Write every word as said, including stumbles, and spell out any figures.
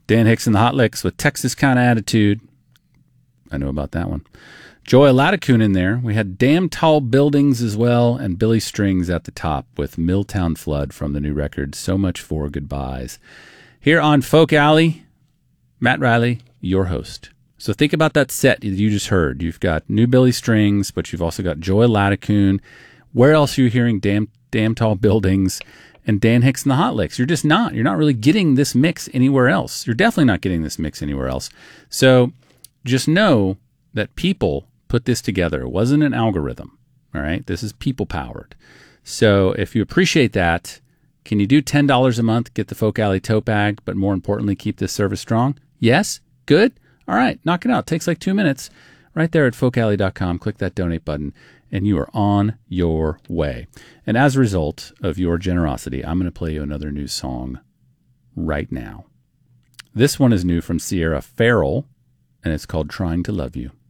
Dan Hicks and the Hot Licks with Texas Kind of Attitude. I know about that one. Joy Latticoon in there. We had Damn Tall Buildings as well, and Billy Strings at the top with Milltown Flood from the new record, So Much for Goodbyes. Here on Folk Alley, Matt Riley, your host. So think about that set that you just heard. You've got new Billy Strings, but you've also got Joy Latticoon. Where else are you hearing Damn, Damn Tall Buildings and Dan Hicks and the Hot Licks? You're just not. You're not really getting this mix anywhere else. You're definitely not getting this mix anywhere else. So just know that people put this together. It wasn't an algorithm. All right. This is people powered. So if you appreciate that, can you do ten dollars a month, get the Folk Alley tote bag, but more importantly, keep this service strong? Yes? Good? All right. Knock it out. It takes like two minutes right there at folk alley dot com. Click that donate button and you are on your way. And as a result of your generosity, I'm going to play you another new song right now. This one is new from Sierra Farrell and it's called Trying to Love You.